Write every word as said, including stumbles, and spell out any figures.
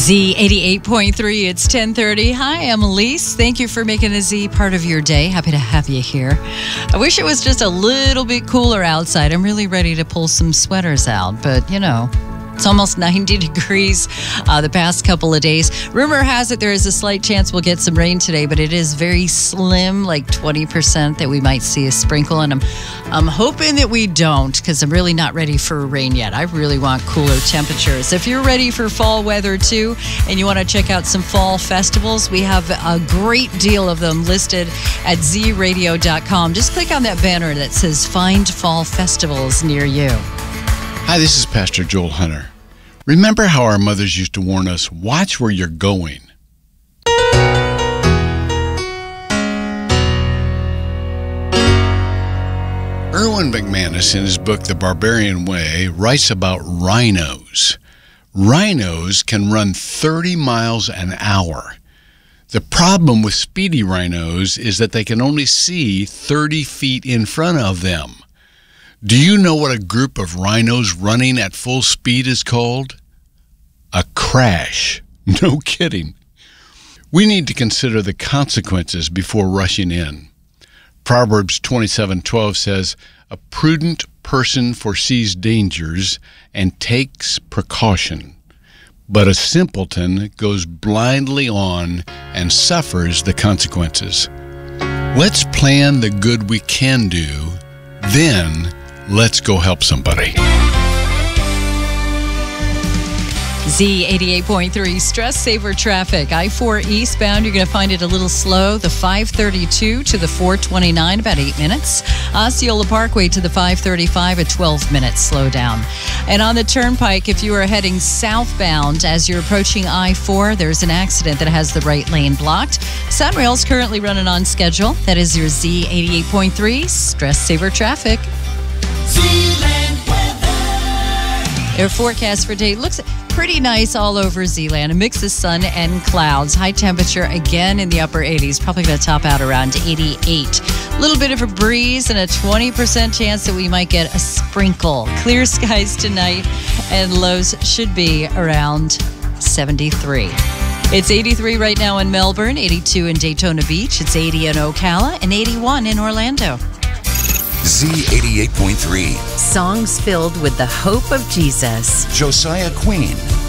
Z eighty-eight point three, it's ten thirty. Hi, I'm Elise. Thank you for making the Z part of your day. Happy to have you here. I wish it was just a little bit cooler outside. I'm really ready to pull some sweaters out, but you know, it's almost ninety degrees uh, the past couple of days. Rumor has it there is a slight chance we'll get some rain today, but it is very slim, like twenty percent that we might see a sprinkle. And I'm, I'm hoping that we don't, because I'm really not ready for rain yet. I really want cooler temperatures. If you're ready for fall weather too, and you want to check out some fall festivals, we have a great deal of them listed at z radio dot com. Just click on that banner that says Find Fall Festivals near you. Hi, this is Pastor Joel Hunter. Remember how our mothers used to warn us, watch where you're going. Erwin McManus, in his book, The Barbarian Way, writes about rhinos. Rhinos can run thirty miles an hour. The problem with speedy rhinos is that they can only see thirty feet in front of them. Do you know what a group of rhinos running at full speed is called? A crash. No kidding. We need to consider the consequences before rushing in. Proverbs twenty-seven twelve says, "A prudent person foresees dangers and takes precaution, but a simpleton goes blindly on and suffers the consequences." Let's plan the good we can do, then let's go help somebody. Z eighty-eight point three, stress saver traffic. I four eastbound, you're going to find it a little slow. The five thirty-two to the four twenty-nine, about eight minutes. Osceola Parkway to the five thirty-five, a twelve minute slowdown. And on the turnpike, if you are heading southbound as you're approaching I four, there's an accident that has the right lane blocked. Sunrail's currently running on schedule. That is your Z eighty-eight point three, stress saver traffic. Their forecast for today looks pretty nice all over Zeeland. A mix of sun and clouds. High temperature again in the upper eighties. Probably going to top out around eighty-eight. A little bit of a breeze and a twenty percent chance that we might get a sprinkle. Clear skies tonight and lows should be around seventy-three. It's eighty-three right now in Melbourne, eighty-two in Daytona Beach. It's eighty in Ocala and eighty-one in Orlando. Z eighty-eight point three. Songs filled with the hope of Jesus. Josiah Queen.